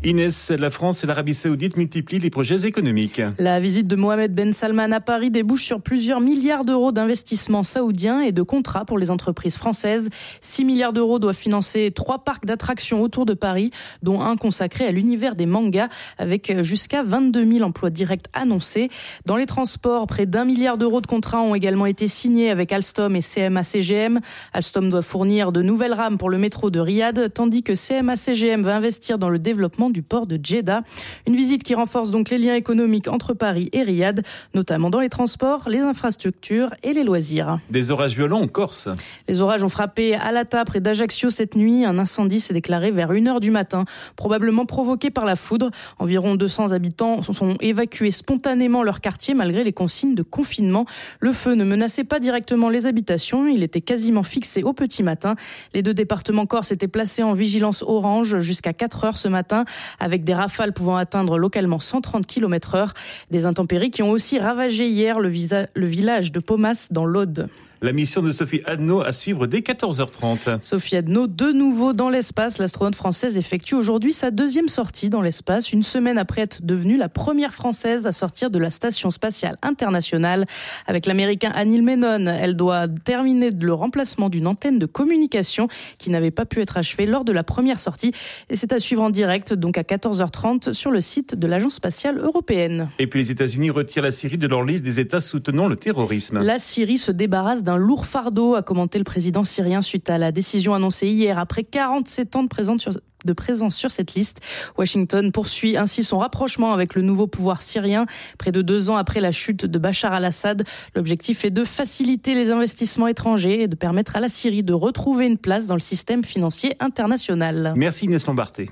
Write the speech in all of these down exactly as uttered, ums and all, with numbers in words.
Inès, la France et l'Arabie Saoudite multiplient les projets économiques. La visite de Mohamed Ben Salman à Paris débouche sur plusieurs milliards d'euros d'investissements saoudiens et de contrats pour les entreprises françaises. six milliards d'euros doivent financer trois parcs d'attractions autour de Paris, dont un consacré à l'univers des mangas, avec jusqu'à vingt-deux mille emplois directs annoncés. Dans les transports, près d'un milliard d'euros de contrats ont également été signés avec Alstom et C M A C G M. Alstom doit fournir de nouvelles rames pour le métro de Riyad, tandis que C M A C G M va investir dans le développement du port de Jeddah. Une visite qui renforce donc les liens économiques entre Paris et Riyad, notamment dans les transports, les infrastructures et les loisirs. Des orages violents en Corse. Les orages ont frappé Alata, près d'Ajaccio cette nuit. Un incendie s'est déclaré vers une heure du matin, probablement provoqué par la foudre. Environ deux cents habitants sont évacués spontanément leur quartier malgré les consignes de confinement. Le feu ne menaçait pas directement les habitations. Il était quasiment fixé au petit matin. Les deux départements corses étaient placés en vigilance orange jusqu'à quatre heures ce matin, avec des rafales pouvant atteindre localement cent trente kilomètres heure. Des intempéries qui ont aussi ravagé hier le, visa- le village de Pomas dans l'Aude. La mission de Sophie Adno à suivre dès quatorze heures trente. Sophie Adno, de nouveau dans l'espace. L'astronaute française effectue aujourd'hui sa deuxième sortie dans l'espace, une semaine après être devenue la première française à sortir de la Station spatiale internationale. Avec l'américain Anil Menon, elle doit terminer le remplacement d'une antenne de communication qui n'avait pas pu être achevée lors de la première sortie. Et c'est à suivre en direct, donc à quatorze heures trente, sur le site de l'Agence spatiale européenne. Et puis les États-Unis retirent la Syrie de leur liste des États soutenant le terrorisme. La Syrie se débarrasse d'un un lourd fardeau, a commenté le président syrien suite à la décision annoncée hier. Après quarante-sept ans de présence sur, de présence sur cette liste, Washington poursuit ainsi son rapprochement avec le nouveau pouvoir syrien. Près de deux ans après la chute de Bachar al-Assad, l'objectif est de faciliter les investissements étrangers et de permettre à la Syrie de retrouver une place dans le système financier international. Merci Inès Lombarté.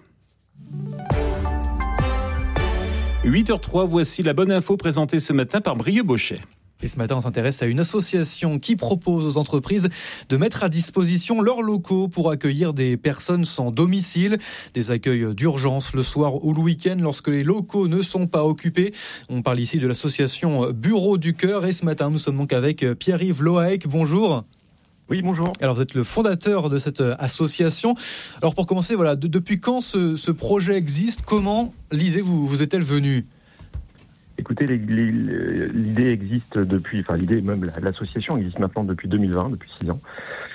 huit heures zéro trois, voici la bonne info présentée ce matin par Brieux Bochet. Et ce matin, on s'intéresse à une association qui propose aux entreprises de mettre à disposition leurs locaux pour accueillir des personnes sans domicile, des accueils d'urgence le soir ou le week-end lorsque les locaux ne sont pas occupés. On parle ici de l'association Bureau du Cœur et ce matin, nous sommes donc avec Pierre-Yves Loaec. Bonjour. Oui, bonjour. Alors, vous êtes le fondateur de cette association. Alors, pour commencer, voilà, de, depuis quand ce, ce projet existe ? Comment l'idée vous, vous est-elle venue ? Écoutez, les, les, l'idée existe depuis, enfin l'idée même l'association existe maintenant depuis deux mille vingt, depuis six ans.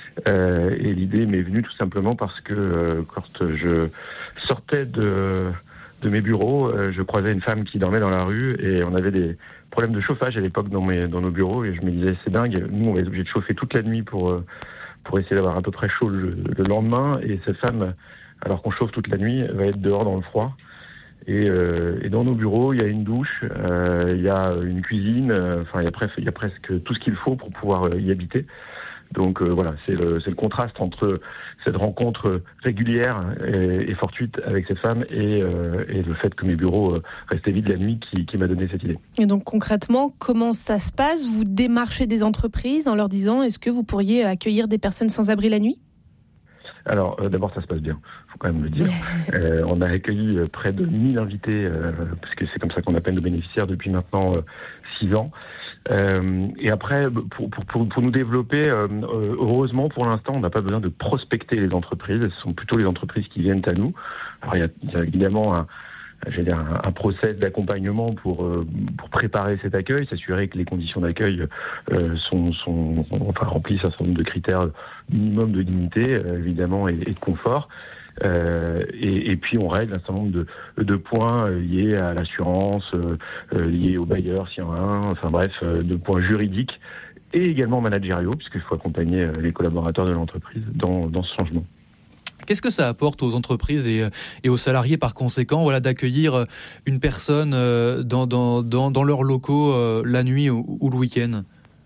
Euh, et l'idée m'est venue tout simplement parce que euh, quand je sortais de, de mes bureaux, euh, je croisais une femme qui dormait dans la rue et on avait des problèmes de chauffage à l'époque dans, mes, dans nos bureaux et je me disais c'est dingue, nous on va être obligés de chauffer toute la nuit pour, euh, pour essayer d'avoir à peu près chaud le, le lendemain et cette femme, alors qu'on chauffe toute la nuit, va être dehors dans le froid. Et, euh, et dans nos bureaux, il y a une douche, euh, il y a une cuisine, euh, enfin il y a presque, il y a presque tout ce qu'il faut pour pouvoir euh, y habiter. Donc euh, voilà, c'est le, c'est le contraste entre cette rencontre régulière et, et fortuite avec cette femme et, euh, et le fait que mes bureaux euh, restaient vides la nuit qui, qui m'a donné cette idée. Et donc concrètement, comment ça se passe ? Vous démarchez des entreprises en leur disant est-ce que vous pourriez accueillir des personnes sans abri la nuit ? Alors, euh, d'abord, ça se passe bien, il faut quand même le dire. euh, on a accueilli euh, près de mille invités, euh, parce que c'est comme ça qu'on appelle nos bénéficiaires depuis maintenant euh, six ans. Euh, et après, pour, pour, pour, pour nous développer, euh, heureusement, pour l'instant, on n'a pas besoin de prospecter les entreprises. Ce sont plutôt les entreprises qui viennent à nous. Alors, il y a, il y a évidemment un... J'ai dire, un, un process d'accompagnement pour, euh, pour préparer cet accueil, s'assurer que les conditions d'accueil euh, sont, sont, enfin, remplissent un certain nombre de critères minimum de dignité, euh, évidemment, et, et de confort. Euh, et, et puis on règle un certain nombre de, de points liés à l'assurance, euh, liés au bailleur s'il y en a un, enfin bref, de points juridiques et également managériaux, puisqu'il faut accompagner les collaborateurs de l'entreprise dans, dans ce changement. Qu'est-ce que ça apporte aux entreprises et, et aux salariés par conséquent, voilà, d'accueillir une personne dans, dans, dans, dans leurs locaux euh, la nuit ou, ou le week-end ?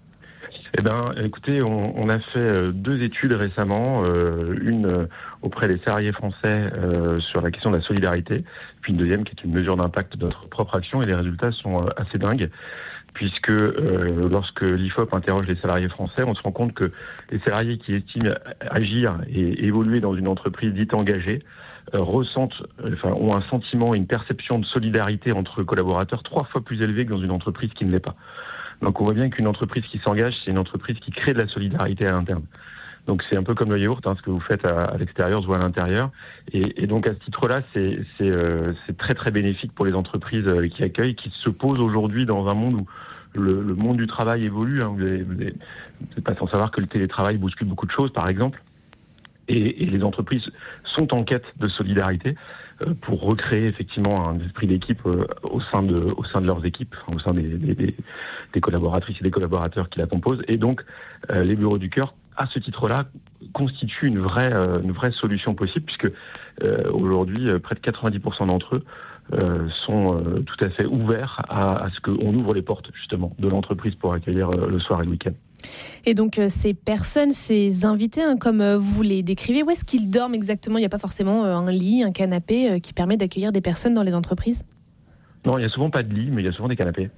Eh bien, écoutez, on, on a fait deux études récemment, euh, une auprès des salariés français euh, sur la question de la solidarité, puis une deuxième qui est une mesure d'impact de notre propre action, et les résultats sont euh, assez dingues, puisque euh, lorsque l'I F O P interroge les salariés français, on se rend compte que les salariés qui estiment agir et évoluer dans une entreprise dite engagée euh, ressentent, enfin, ont un sentiment, une perception de solidarité entre collaborateurs trois fois plus élevée que dans une entreprise qui ne l'est pas. Donc on voit bien qu'une entreprise qui s'engage, c'est une entreprise qui crée de la solidarité à l'interne. Donc c'est un peu comme le yaourt, hein, ce que vous faites à, à l'extérieur se voit à l'intérieur. Et, et donc à ce titre-là, c'est, c'est, euh, c'est très très bénéfique pour les entreprises euh, qui accueillent, qui se posent aujourd'hui dans un monde où le, le monde du travail évolue. Hein. Vous n'êtes pas sans savoir que le télétravail bouscule beaucoup de choses, par exemple. Et, et les entreprises sont en quête de solidarité euh, pour recréer effectivement un esprit d'équipe euh, au sein de, au sein de leurs équipes, au sein des, des, des collaboratrices et des collaborateurs qui la composent. Et donc, euh, les bureaux du cœur, à ce titre-là, constituent une vraie, euh, une vraie solution possible, puisque euh, aujourd'hui, près de quatre-vingt-dix pour cent d'entre eux euh, sont euh, tout à fait ouverts à, à ce qu'on ouvre les portes justement de l'entreprise pour accueillir euh, le soir et le week-end. Et donc, euh, ces personnes, ces invités, hein, comme euh, vous les décrivez, où est-ce qu'ils dorment exactement ? Il n'y a pas forcément euh, un lit, un canapé euh, qui permet d'accueillir des personnes dans les entreprises ? Non, il n'y a souvent pas de lit, mais il y a souvent des canapés.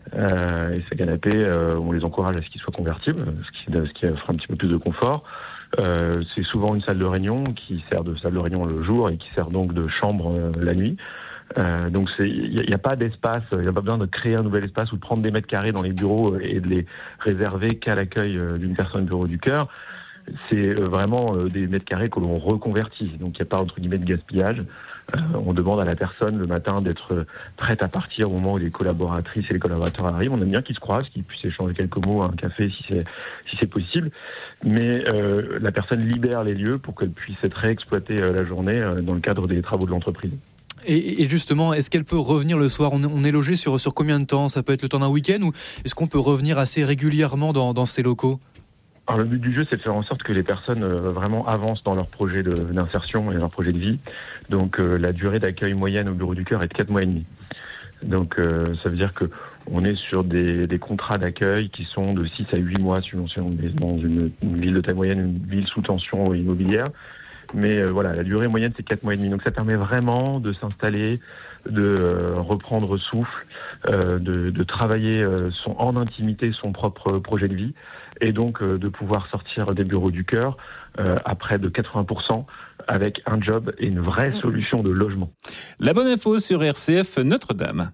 Euh, et ces canapés, euh, on les encourage à ce qu'ils soient convertibles, ce qui, ce qui offre un petit peu plus de confort. Euh, c'est souvent une salle de réunion qui sert de salle de réunion le jour et qui sert donc de chambre euh, la nuit. Euh, donc il n'y a, a pas d'espace, il n'y a pas besoin de créer un nouvel espace ou de prendre des mètres carrés dans les bureaux et de les réserver qu'à l'accueil d'une personne bureau du cœur. C'est vraiment des mètres carrés que l'on reconvertit, donc il n'y a pas entre guillemets de gaspillage. Euh, on demande à la personne le matin d'être prête à partir au moment où les collaboratrices et les collaborateurs arrivent. On aime bien qu'ils se croisent, qu'ils puissent échanger quelques mots à un café si c'est, si c'est possible. Mais euh, la personne libère les lieux pour qu'elle puisse être réexploitée euh, la journée euh, dans le cadre des travaux de l'entreprise. Et, et justement, est-ce qu'elle peut revenir le soir ? On est, on est logé sur, sur combien de temps ? Ça peut être le temps d'un week-end ou est-ce qu'on peut revenir assez régulièrement dans, dans ces locaux ? Alors le but du jeu, c'est de faire en sorte que les personnes euh, vraiment avancent dans leur projet de, d'insertion et leur projet de vie. Donc euh, la durée d'accueil moyenne au bureau du cœur est de quatre mois et demi. Donc euh, ça veut dire que on est sur des, des contrats d'accueil qui sont de six à huit mois suivant si on est dans une, une ville de taille moyenne, une ville sous tension immobilière. Mais euh, voilà, la durée moyenne, c'est quatre mois et demi. Donc ça permet vraiment de s'installer, de euh, reprendre souffle, euh, de, de travailler euh, son, en intimité son propre projet de vie et donc euh, de pouvoir sortir des bureaux du cœur euh, à près de quatre-vingts pour cent avec un job et une vraie solution de logement. La bonne info sur R C F Notre-Dame.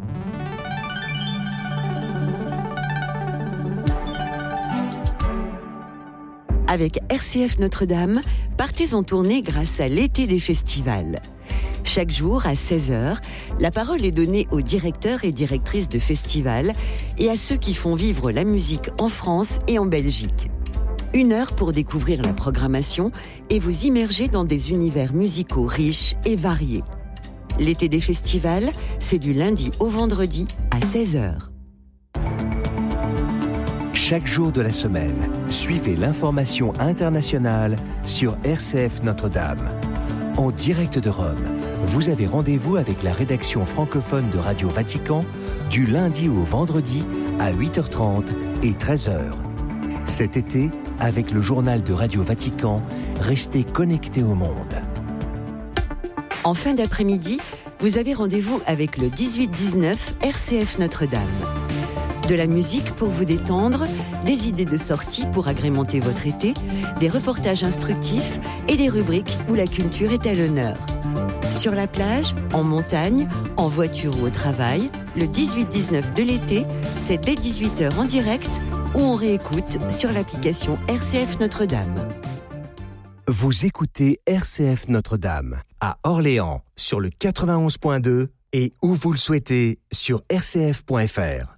Avec R C F Notre-Dame, partez en tournée grâce à l'été des festivals. Chaque jour, à seize heures, la parole est donnée aux directeurs et directrices de festivals et à ceux qui font vivre la musique en France et en Belgique. Une heure pour découvrir la programmation et vous immerger dans des univers musicaux riches et variés. L'été des festivals, c'est du lundi au vendredi à seize heures. Chaque jour de la semaine, suivez l'information internationale sur R C F Notre-Dame. En direct de Rome, vous avez rendez-vous avec la rédaction francophone de Radio Vatican du lundi au vendredi à huit heures trente et treize heures. Cet été, avec le journal de Radio Vatican, restez connectés au monde. En fin d'après-midi, vous avez rendez-vous avec le dix-huit dix-neuf R C F Notre-Dame. De la musique pour vous détendre, des idées de sortie pour agrémenter votre été, des reportages instructifs et des rubriques où la culture est à l'honneur. Sur la plage, en montagne, en voiture ou au travail, le dix-huit dix-neuf de l'été, c'est dès dix-huit heures en direct ou on réécoute sur l'application R C F Notre-Dame. Vous écoutez R C F Notre-Dame à Orléans sur le quatre-vingt-onze point deux et où vous le souhaitez sur r c f point f r.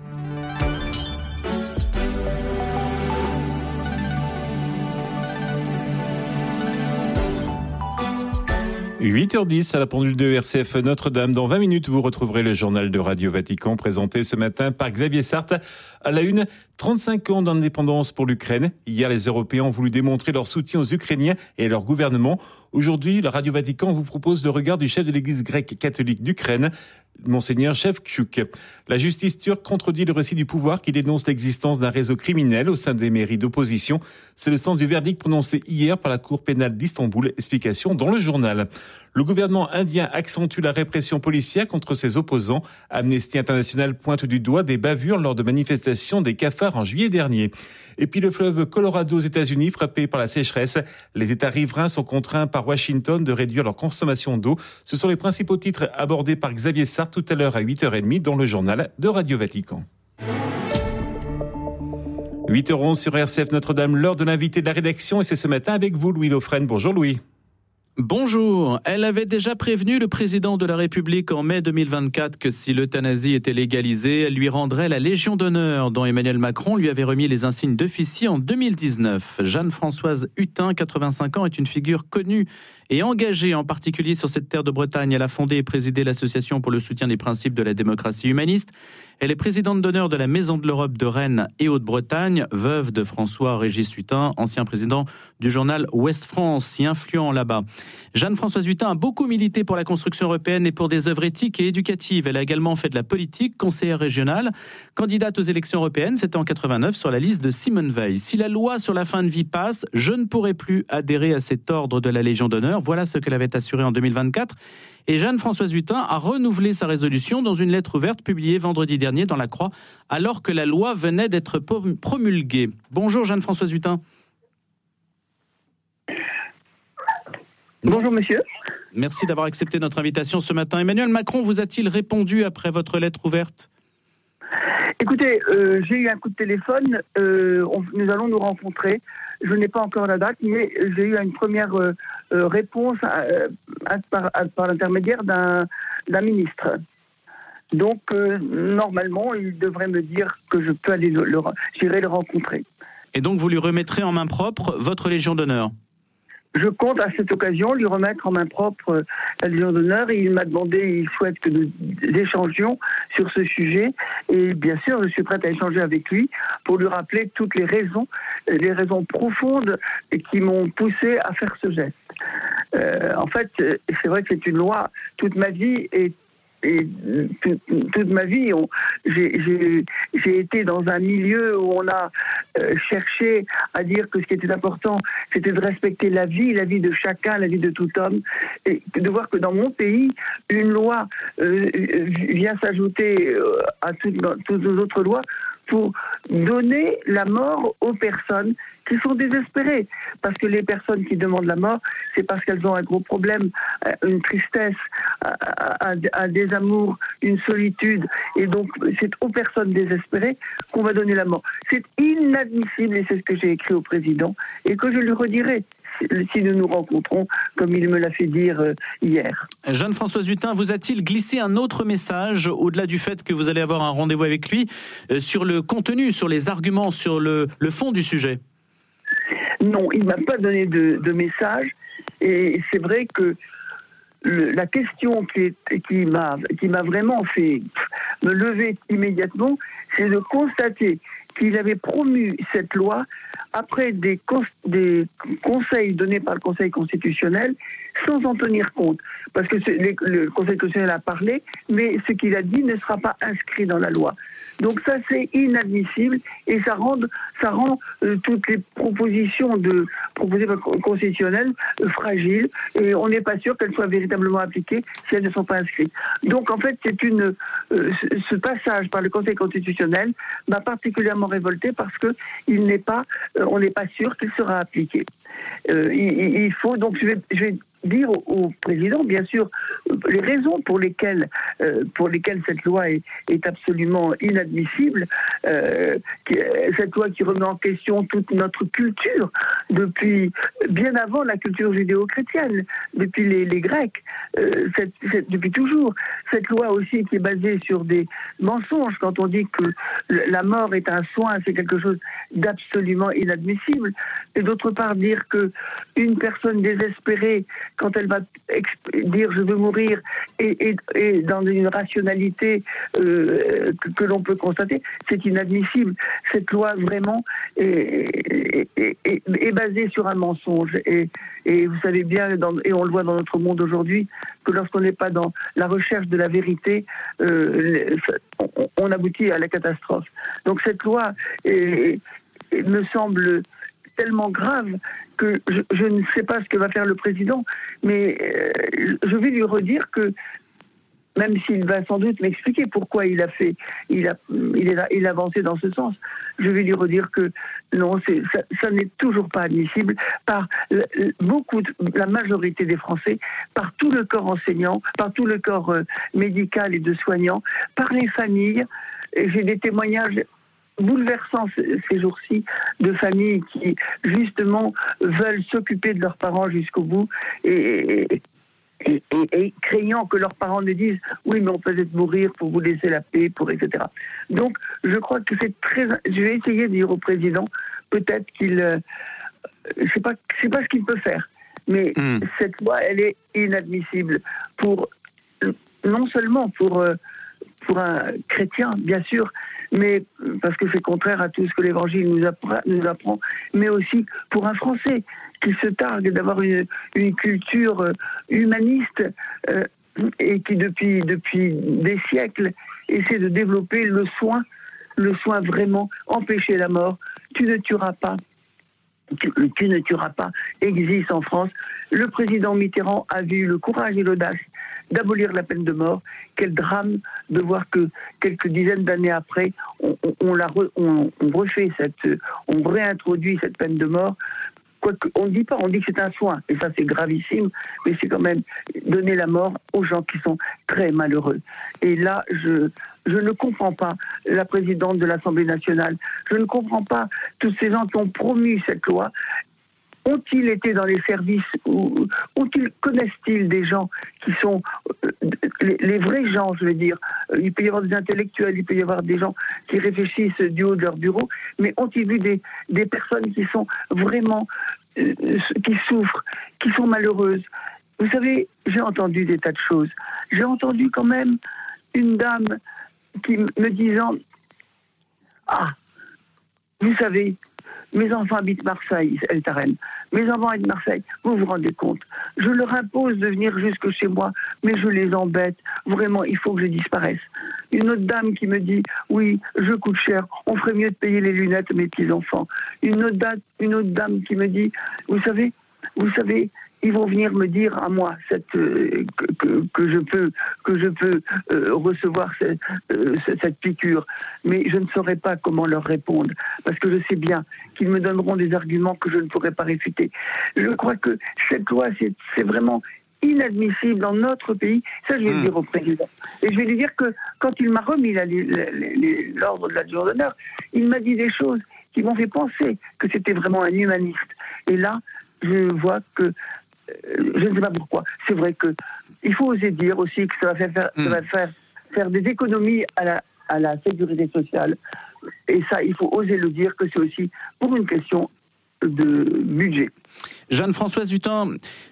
huit heures dix à la pendule de R C F Notre-Dame. Dans vingt minutes, vous retrouverez le journal de Radio Vatican présenté ce matin par Xavier Sarthe. À la une, trente-cinq ans d'indépendance pour l'Ukraine. Hier, les Européens ont voulu démontrer leur soutien aux Ukrainiens et à leur gouvernement. Aujourd'hui, la Radio Vatican vous propose le regard du chef de l'Église grecque catholique d'Ukraine, Monseigneur Shevchuk. La justice turque contredit le récit du pouvoir qui dénonce l'existence d'un réseau criminel au sein des mairies d'opposition. C'est le sens du verdict prononcé hier par la Cour pénale d'Istanbul. Explication dans le journal. Le gouvernement indien accentue la répression policière contre ses opposants. Amnesty International pointe du doigt des bavures lors de manifestations des cafards en juillet dernier. Et puis le fleuve Colorado aux États-Unis frappé par la sécheresse. Les États riverains sont contraints par Washington de réduire leur consommation d'eau. Ce sont les principaux titres abordés par Xavier Sarthe tout à l'heure à huit heures trente dans le journal de Radio Vatican. huit heures onze sur R C F Notre-Dame, l'heure de l'invité de la rédaction, et c'est ce matin avec vous, Louis Dauphren. Bonjour Louis. Bonjour. Elle avait déjà prévenu le président de la République en mai deux mille vingt-quatre que si l'euthanasie était légalisée, elle lui rendrait la Légion d'honneur dont Emmanuel Macron lui avait remis les insignes d'officier en deux mille dix-neuf. Jeanne-Françoise Hutin, quatre-vingt-cinq ans, est une figure connue et engagée, en particulier sur cette terre de Bretagne. Elle a fondé et présidé l'association pour le soutien des principes de la démocratie humaniste. Elle est présidente d'honneur de la Maison de l'Europe de Rennes et Haute-Bretagne, veuve de François-Régis Hutin, ancien président du journal Ouest France, si influent là-bas. Jeanne-Françoise Hutin a beaucoup milité pour la construction européenne et pour des œuvres éthiques et éducatives. Elle a également fait de la politique, conseillère régionale, candidate aux élections européennes, c'était en quatre-vingt-neuf, sur la liste de Simone Veil. Si la loi sur la fin de vie passe, je ne pourrai plus adhérer à cet ordre de la Légion d'honneur. Voilà ce qu'elle avait assuré en deux mille vingt-quatre. Et Jeanne-Françoise Hutin a renouvelé sa résolution dans une lettre ouverte publiée vendredi dernier dans La Croix, alors que la loi venait d'être promulguée. Bonjour Jeanne-Françoise Hutin. Bonjour monsieur. Merci d'avoir accepté notre invitation ce matin. Emmanuel Macron vous a-t-il répondu après votre lettre ouverte ? Écoutez, euh, j'ai eu un coup de téléphone, euh, on, nous allons nous rencontrer. Je n'ai pas encore la date, mais j'ai eu une première euh, euh, réponse à, à, par, à, par l'intermédiaire d'un, d'un ministre. Donc, euh, normalement, il devrait me dire que je peux aller le, le, j'irai le rencontrer. Et donc, vous lui remettrez en main propre votre Légion d'honneur ? Je compte à cette occasion lui remettre en main propre la Légion d'honneur, et il m'a demandé, il souhaite que nous échangions sur ce sujet, et bien sûr je suis prête à échanger avec lui pour lui rappeler toutes les raisons, les raisons profondes qui m'ont poussé à faire ce geste. Euh, en fait, c'est vrai que c'est une loi, toute ma vie est Et toute, toute ma vie, on, j'ai, j'ai, j'ai été dans un milieu où on a euh, cherché à dire que ce qui était important, c'était de respecter la vie, la vie de chacun, la vie de tout homme, et de voir que dans mon pays, une loi euh, vient s'ajouter euh, à toutes, toutes nos autres lois pour donner la mort aux personnes qui sont désespérées. Parce que les personnes qui demandent la mort, c'est parce qu'elles ont un gros problème, une tristesse, un, un désamour, une solitude. Et donc, c'est aux personnes désespérées qu'on va donner la mort. C'est inadmissible, et c'est ce que j'ai écrit au président, et que je lui redirai si nous nous rencontrons, comme il me l'a fait dire hier. Jeanne-Françoise Hutin, vous a-t-il glissé un autre message, au-delà du fait que vous allez avoir un rendez-vous avec lui, sur le contenu, sur les arguments, sur le, le fond du sujet ? Non, il ne m'a pas donné de, de message, et c'est vrai que le, la question qui, est, qui, m'a, qui m'a vraiment fait me lever immédiatement, c'est de constater qu'il avait promu cette loi après des, cons- des conseils donnés par le Conseil constitutionnel sans en tenir compte. Parce que les, le Conseil constitutionnel a parlé, mais ce qu'il a dit ne sera pas inscrit dans la loi. Donc ça, c'est inadmissible, et ça rend, ça rend euh, toutes les propositions de, proposées par le constitutionnel euh, fragiles, et on n'est pas sûr qu'elles soient véritablement appliquées si elles ne sont pas inscrites. Donc en fait, c'est une, euh, ce passage par le Conseil constitutionnel m'a particulièrement révolté, parce que il n'est pas, euh, on n'est pas sûr qu'il sera appliqué. Euh, il, il faut donc, je vais, je vais dire au, au président, bien sûr, les raisons pour lesquelles, euh, pour lesquelles cette loi est, est absolument inadmissible, euh, cette loi qui remet en question toute notre culture depuis bien avant la culture judéo-chrétienne, depuis les, les Grecs, euh, cette, cette, depuis toujours. Cette loi aussi qui est basée sur des mensonges, quand on dit que la mort est un soin, c'est quelque chose d'absolument inadmissible. Et d'autre part, dire que une personne désespérée, quand elle va exp- dire je veux mourir, et, et, et dans une rationalité euh, que, que l'on peut constater, c'est inadmissible. Cette loi vraiment est, est, est, est basée sur un mensonge. Et, et vous savez bien, dans, et on le voit dans notre monde aujourd'hui, que lorsqu'on n'est pas dans la recherche de la vérité, euh, on, on aboutit à la catastrophe. Donc cette loi est, est, me semble tellement grave que je, je ne sais pas ce que va faire le président, mais euh, je vais lui redire que, même s'il va sans doute m'expliquer pourquoi il a fait, il a, il a, il a avancé dans ce sens, je vais lui redire que non, c'est, ça, ça n'est toujours pas admissible par beaucoup, de, la majorité des Français, par tout le corps enseignant, par tout le corps euh, médical et de soignants, par les familles. Et j'ai des témoignages bouleversant ces jours-ci de familles qui, justement, veulent s'occuper de leurs parents jusqu'au bout et, et, et, et craignant que leurs parents ne disent « oui, mais on peut peut-être mourir pour vous laisser la paix, pour et cetera » Donc, je crois que c'est très... Je vais essayer de dire au président, peut-être qu'il... Euh, je sais pas, je sais pas ce qu'il peut faire, mais mmh. cette loi, elle est inadmissible pour... Non seulement pour... Euh, pour un chrétien, bien sûr, mais parce que c'est contraire à tout ce que l'Évangile nous apprend, nous apprend, mais aussi pour un Français qui se targue d'avoir une, une culture humaniste euh, et qui, depuis, depuis des siècles, essaie de développer le soin, le soin vraiment, empêcher la mort. Tu ne tueras pas. Tu, tu ne tueras pas existe en France. Le président Mitterrand a eu le courage et l'audace d'abolir la peine de mort. Quel drame de voir que quelques dizaines d'années après, on, on, on, la re, on, on refait cette, on réintroduit cette peine de mort. Quoique, on ne dit pas, on dit que c'est un soin, et ça c'est gravissime, mais c'est quand même donner la mort aux gens qui sont très malheureux. Et là, je, je ne comprends pas la présidente de l'Assemblée nationale, je ne comprends pas tous ces gens qui ont promu cette loi. Ont-ils été dans les services ou ont-ils, connaissent-ils des gens qui sont euh, les, les vrais gens, je veux dire. Il peut y avoir des intellectuels, il peut y avoir des gens qui réfléchissent du haut de leur bureau, mais ont-ils vu des, des personnes qui sont vraiment, euh, qui souffrent, qui sont malheureuses? Vous savez, j'ai entendu des tas de choses. J'ai entendu quand même une dame qui me disant « Ah, vous savez, mes enfants habitent Marseille, El Tarem. Mes enfants habitent Marseille. Vous vous rendez compte? Je leur impose de venir jusque chez moi, mais je les embête. Vraiment, il faut que je disparaisse. » Une autre dame qui me dit « Oui, je coûte cher. On ferait mieux de payer les lunettes à mes petits-enfants. » Une autre dame, une autre dame qui me dit « Vous savez, vous savez, ils vont venir me dire à moi cette, euh, que, que, que je peux, que je peux euh, recevoir cette, euh, cette piqûre, mais je ne saurais pas comment leur répondre, parce que je sais bien qu'ils me donneront des arguments que je ne pourrai pas réfuter. Je crois que cette loi, c'est, c'est vraiment inadmissible dans notre pays. Ça, je vais mmh. le dire au président. Et je vais lui dire que quand il m'a remis la, la, la, l'ordre de la Légion d'honneur, il m'a dit des choses qui m'ont fait penser que c'était vraiment un humaniste. Et là, je vois que je ne sais pas pourquoi. C'est vrai que il faut oser dire aussi que ça va faire, mmh. ça va faire, faire des économies à la, à la sécurité sociale. Et ça, il faut oser le dire que c'est aussi pour une question de budget. Jeanne-Françoise Hutin,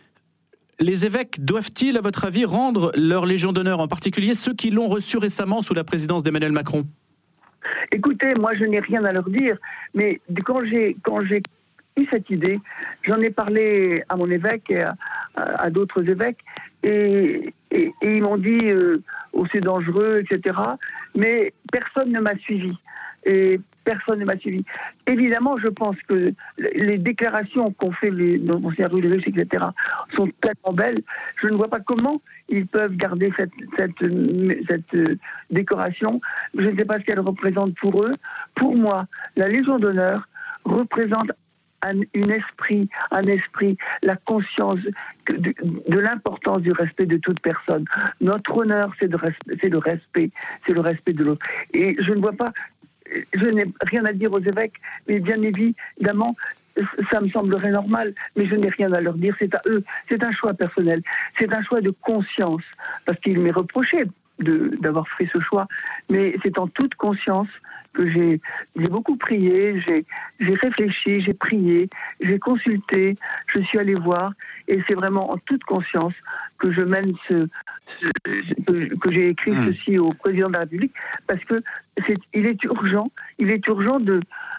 les évêques doivent-ils, à votre avis, rendre leur Légion d'honneur, en particulier ceux qui l'ont reçue récemment sous la présidence d'Emmanuel Macron? Écoutez, moi je n'ai rien à leur dire, mais quand j'ai, quand j'ai eu cette idée, j'en ai parlé à mon évêque et à, à, à d'autres évêques, et, et, et ils m'ont dit euh, oh, c'est dangereux, et cetera. Mais personne ne m'a suivi. Et personne ne m'a suivi. Évidemment, je pense que les déclarations qu'ont fait les Monseigneur Ulrich, et cetera, sont tellement belles. Je ne vois pas comment ils peuvent garder cette, cette, cette décoration. Je ne sais pas ce qu'elle représente pour eux. Pour moi, la Légion d'honneur représente un, un esprit, un esprit, la conscience de, de, de l'importance du respect de toute personne. Notre honneur, c'est, de, c'est le respect, c'est le respect de l'autre. Et je ne vois pas, je n'ai rien à dire aux évêques, mais bien évidemment, ça me semblerait normal, mais je n'ai rien à leur dire, c'est à eux, c'est un choix personnel, c'est un choix de conscience, parce qu'il m'est reproché de, d'avoir fait ce choix, mais c'est en toute conscience que j'ai, j'ai beaucoup prié, j'ai, j'ai réfléchi, j'ai prié, j'ai consulté, je suis allé voir, et c'est vraiment en toute conscience que je mène ce, ce que, que j'ai écrit mmh. ceci au président de la République, parce que c'est, il est urgent, il est urgent de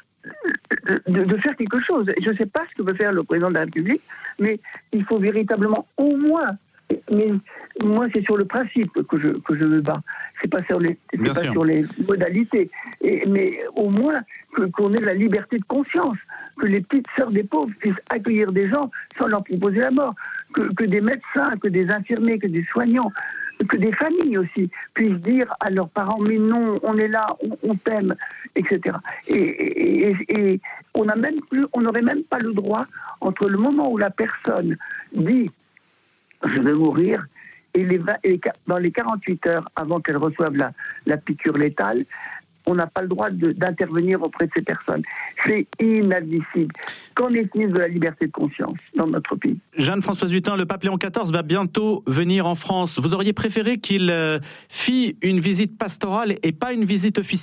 De, de faire quelque chose. Je ne sais pas ce que peut faire le président de la République, mais il faut véritablement au moins. Mais moi, c'est sur le principe que je que je me bats. C'est pas sur les c'est pas sur les modalités. Et, mais au moins que, qu'on ait la liberté de conscience, que les petites sœurs des pauvres puissent accueillir des gens sans leur proposer la mort, que, que des médecins, que des infirmiers, que des soignants, que des familles aussi puissent dire à leurs parents mais non, on est là, on, on t'aime, et cetera. Et, et, et, et on a même plus, on n'aurait même pas le droit entre le moment où la personne dit je vais mourir et, les, et dans les quarante-huit heures avant qu'elle reçoive la, la piqûre létale, on n'a pas le droit de, d'intervenir auprès de ces personnes. C'est inadmissible. Qu'en est-il de la liberté de conscience dans notre pays ? Jeanne-Françoise Hutin, le pape Léon quatorze va bientôt venir en France. Vous auriez préféré qu'il euh, fît une visite pastorale et pas une visite officielle ?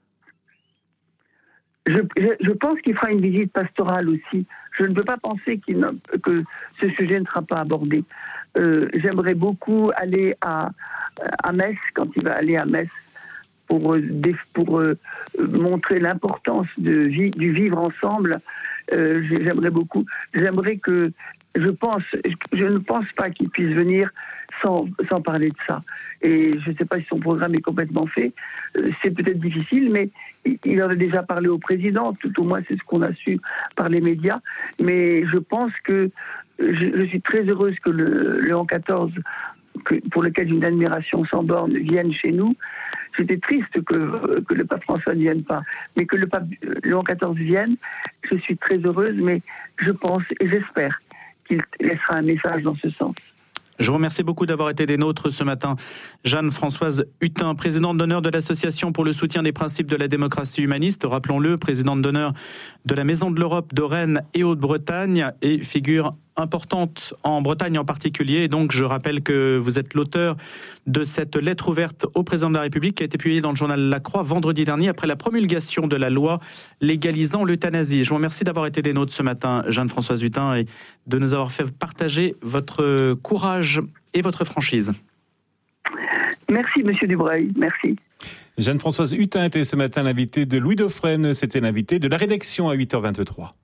Je, je, je pense qu'il fera une visite pastorale aussi. Je ne peux pas penser qu'il ne, que ce sujet ne sera pas abordé. Euh, j'aimerais beaucoup aller à, à Metz, quand il va aller à Metz, pour, pour euh, montrer l'importance de, du vivre ensemble. Euh, j'aimerais beaucoup. J'aimerais que, je pense, je ne pense pas qu'il puisse venir sans, sans parler de ça. Et je ne sais pas si son programme est complètement fait. Euh, c'est peut-être difficile, mais il, il en a déjà parlé au président. Tout au moins, c'est ce qu'on a su par les médias. Mais je pense que je, je suis très heureuse que le Léon quatorze, que, pour lequel j'ai une admiration sans borne, vienne chez nous. J'étais triste que, que le pape François ne vienne pas, mais que le pape Léon quatorze vienne. Je suis très heureuse, mais je pense et j'espère qu'il laissera un message dans ce sens. Je vous remercie beaucoup d'avoir été des nôtres ce matin. Jeanne-Françoise Hutin, présidente d'honneur de l'Association pour le soutien des principes de la démocratie humaniste, rappelons-le, présidente d'honneur de la Maison de l'Europe de Rennes et Haute-Bretagne, et figure importante en Bretagne en particulier. Et donc, je rappelle que vous êtes l'auteur de cette lettre ouverte au président de la République qui a été publiée dans le journal La Croix vendredi dernier après la promulgation de la loi légalisant l'euthanasie. Je vous remercie d'avoir été des nôtres ce matin, Jeanne-Françoise Hutin, et de nous avoir fait partager votre courage et votre franchise. Merci, Monsieur Dubreuil. Merci. Jeanne-Françoise Hutin était ce matin l'invitée de Louis Dauphren. C'était l'invité de la rédaction à huit heures vingt-trois.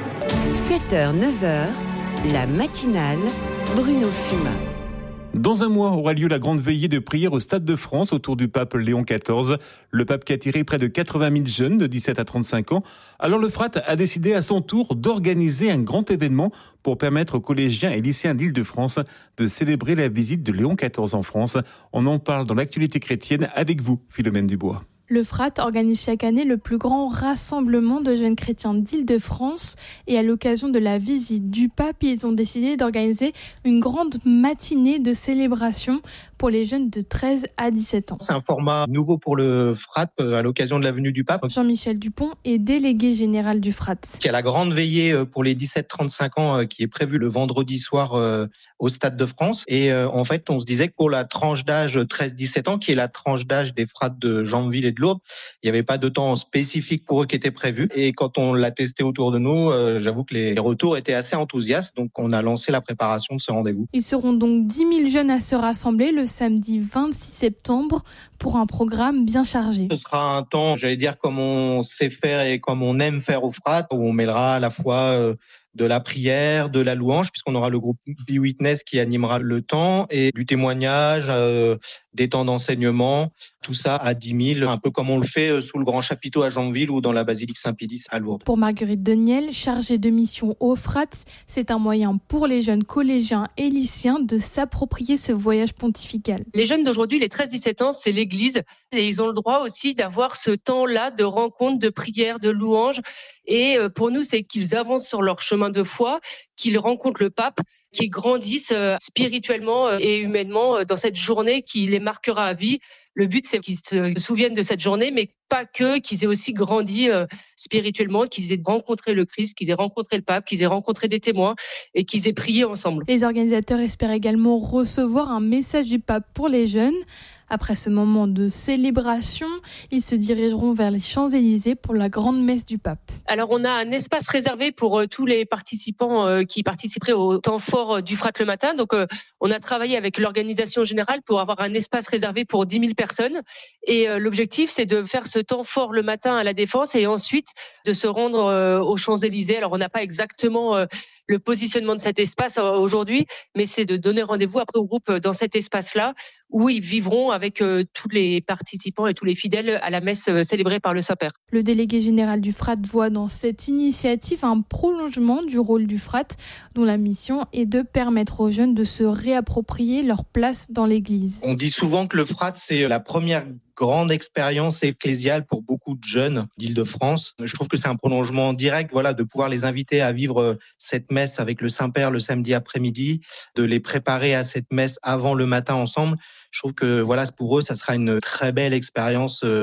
sept heures, neuf heures, la matinale, Bruno Fumat. Dans un mois aura lieu la grande veillée de prière au Stade de France autour du pape Léon quatorze. Le pape qui a attiré près de quatre-vingt mille jeunes de dix-sept à trente-cinq ans. Alors le F R A T a décidé à son tour d'organiser un grand événement pour permettre aux collégiens et lycéens d'Île-de-France de célébrer la visite de Léon quatorze en France. On en parle dans l'actualité chrétienne avec vous, Philomène Dubois. Le F R A T organise chaque année le plus grand rassemblement de jeunes chrétiens d'Île-de-France et à l'occasion de la visite du pape, ils ont décidé d'organiser une grande matinée de célébration pour les jeunes de treize à dix-sept ans. C'est un format nouveau pour le F R A T à l'occasion de la venue du pape. Jean-Michel Dupont est délégué général du F R A T. Il y a la grande veillée pour les dix-sept trente-cinq ans qui est prévue le vendredi soir au Stade de France. Et en fait, on se disait que pour la tranche d'âge treize dix-sept ans, qui est la tranche d'âge des F R A T de Janville et de Lourdes, il n'y avait pas de temps spécifique pour eux qui était prévu. Et quand on l'a testé autour de nous, euh, j'avoue que les retours étaient assez enthousiastes. Donc, on a lancé la préparation de ce rendez-vous. Ils seront donc dix mille jeunes à se rassembler le samedi vingt-six septembre pour un programme bien chargé. Ce sera un temps, j'allais dire, comme on sait faire et comme on aime faire au F R A T, où on mêlera à la fois euh, de la prière, de la louange, puisqu'on aura le groupe Be Witness qui animera le temps, et du témoignage, euh, des temps d'enseignement, tout ça à dix mille, un peu comme on le fait sous le grand chapiteau à Janville ou dans la basilique Saint-Pédis à Lourdes. Pour Marguerite Deniel, chargée de mission au F R A T, c'est un moyen pour les jeunes collégiens et lycéens de s'approprier ce voyage pontifical. Les jeunes d'aujourd'hui, les treize dix-sept ans, c'est l'Église, et ils ont le droit aussi d'avoir ce temps-là de rencontre, de prière, de louange. Et pour nous, c'est qu'ils avancent sur leur chemin de foi, qu'ils rencontrent le pape, qu'ils grandissent spirituellement et humainement dans cette journée qui les marquera à vie. Le but, c'est qu'ils se souviennent de cette journée, mais pas que, qu'ils aient aussi grandi spirituellement, qu'ils aient rencontré le Christ, qu'ils aient rencontré le pape, qu'ils aient rencontré des témoins et qu'ils aient prié ensemble. Les organisateurs espèrent également recevoir un message du pape pour les jeunes. Après ce moment de célébration, ils se dirigeront vers les Champs-Élysées pour la grande messe du pape. Alors, on a un espace réservé pour euh, tous les participants euh, qui participeraient au temps fort euh, du F R A T le matin. Donc, euh, on a travaillé avec l'organisation générale pour avoir un espace réservé pour dix mille personnes. Et euh, l'objectif, c'est de faire ce temps fort le matin à la Défense et ensuite de se rendre euh, aux Champs-Élysées. Alors, on n'a pas exactement euh, le positionnement de cet espace euh, aujourd'hui, mais c'est de donner rendez-vous après au groupe dans cet espace-là où ils vivront avec euh, tous les participants et tous les fidèles à la messe euh, célébrée par le Saint-Père. Le délégué général du F R A T voit dans cette initiative un prolongement du rôle du F R A T, dont la mission est de permettre aux jeunes de se réapproprier leur place dans l'Église. On dit souvent que le F R A T, c'est la première grande expérience ecclésiale pour beaucoup de jeunes d'Île-de-France. Je trouve que c'est un prolongement direct, voilà, de pouvoir les inviter à vivre cette messe avec le Saint-Père le samedi après-midi, de les préparer à cette messe avant le matin ensemble. Je trouve que voilà, pour eux, ça sera une très belle expérience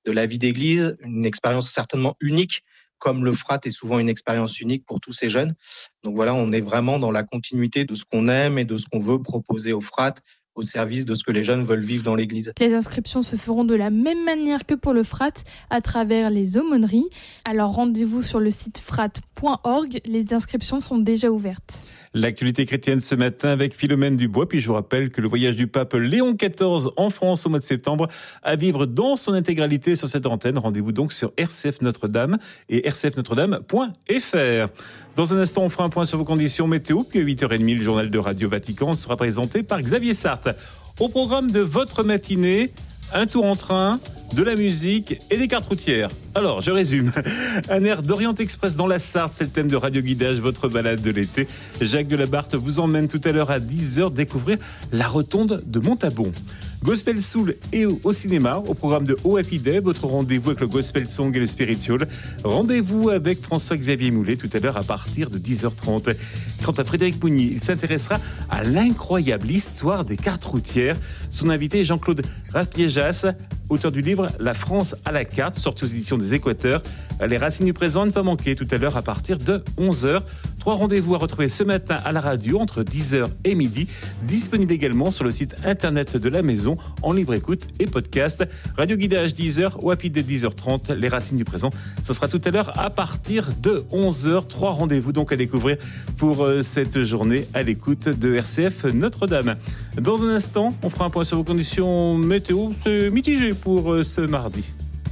de la vie d'église, une expérience certainement unique, comme le Frat est souvent une expérience unique pour tous ces jeunes. Donc voilà, on est vraiment dans la continuité de ce qu'on aime et de ce qu'on veut proposer au Frat, au service de ce que les jeunes veulent vivre dans l'église. Les inscriptions se feront de la même manière que pour le Frat, à travers les aumôneries. Alors rendez-vous sur le site frat point org, les inscriptions sont déjà ouvertes. L'actualité chrétienne ce matin avec Philomène Dubois. Puis je vous rappelle que le voyage du pape Léon quatorze en France au mois de septembre à vivre dans son intégralité sur cette antenne. Rendez-vous donc sur R C F Notre-Dame et r c f notre dame point f r. Dans un instant, on fera un point sur vos conditions météo. Puis à huit heures trente, le journal de Radio Vatican sera présenté par Xavier Sarthe. Au programme de votre matinée, un tour en train, de la musique et des cartes routières. Alors, je résume. Un air d'Orient Express dans la Sarthe, c'est le thème de Radio Guidage, votre balade de l'été. Jacques Delabarthe vous emmène tout à l'heure à dix heures découvrir la rotonde de Montabon. Gospel Soul et au cinéma, au programme de Oh Happy Day, votre rendez-vous avec le Gospel Song et le Spiritual. Rendez-vous avec François-Xavier Moulet tout à l'heure à partir de dix heures trente. Quant à Frédéric Mounier, il s'intéressera à l'incroyable histoire des cartes routières. Son invité est Jean-Claude Rapiéjas, auteur du livre La France à la carte, sorti aux éditions des Équateurs. Les racines du présent, ne pas manquer tout à l'heure à partir de onze heures. Trois rendez-vous à retrouver ce matin à la radio entre dix heures et midi. Disponible également sur le site internet de la maison en libre écoute et podcast. Radio Guidage dix heures, Happy Day dix heures trente. Les racines du présent, ça sera tout à l'heure à partir de onze heures. Trois rendez-vous donc à découvrir pour cette journée à l'écoute de R C F Notre-Dame. Dans un instant, on fera un point sur vos conditions météo. C'est mitigé pour ce mardi.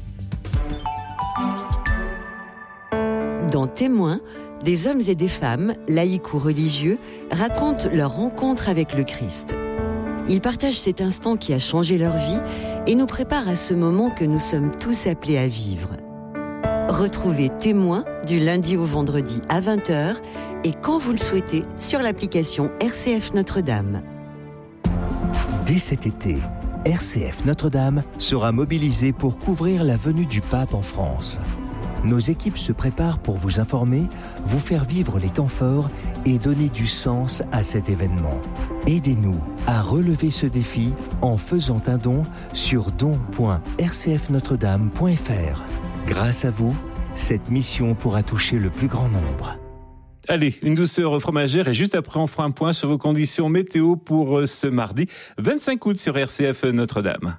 Dans Témoins, des hommes et des femmes, laïcs ou religieux, racontent leur rencontre avec le Christ. Ils partagent cet instant qui a changé leur vie et nous préparent à ce moment que nous sommes tous appelés à vivre. Retrouvez Témoins du lundi au vendredi à vingt heures et quand vous le souhaitez sur l'application R C F Notre-Dame. Dès cet été, R C F Notre-Dame sera mobilisée pour couvrir la venue du pape en France. Nos équipes se préparent pour vous informer, vous faire vivre les temps forts et donner du sens à cet événement. Aidez-nous à relever ce défi en faisant un don sur don point r c f notre dame point f r. Grâce à vous, cette mission pourra toucher le plus grand nombre. Allez, une douceur fromagère et juste après on fera un point sur vos conditions météo pour ce mardi vingt-cinq août sur R C F Notre-Dame.